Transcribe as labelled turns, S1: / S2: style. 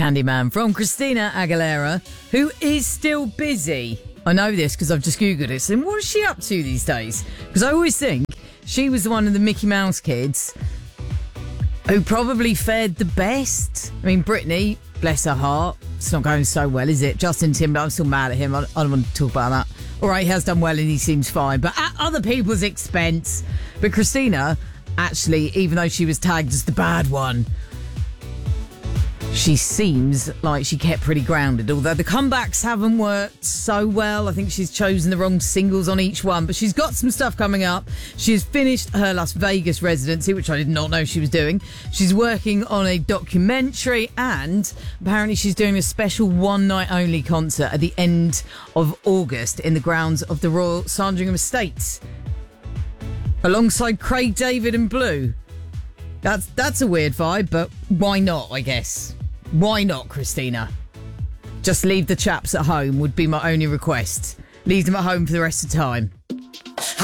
S1: Candyman from Christina Aguilera, who is still busy. I know this because I've just Googled it. So what is she up to these days? Because I always think she was one of the Mickey Mouse kids who probably fared the best. I mean, Britney, bless her heart, it's not going so well, is it? Justin Timberlake, I'm still mad at him. I don't want to talk about that. All right, he has done well and he seems fine, but at other people's expense. But Christina, actually, even though she was tagged as the bad one, she seems like she kept pretty grounded. Although the comebacks haven't worked so well. I think she's chosen the wrong singles on each one. But she's got some stuff coming up. She has finished her Las Vegas residency, which I did not know she was doing. She's working on a documentary. And apparently she's doing a special one-night-only concert at the end of August in the grounds of the Royal Sandringham Estates, alongside Craig David and Blue. That's a weird vibe, but why not, I guess? Why not, Christina? Just leave the chaps at home would be my only request. Leave them at home for the rest of the time.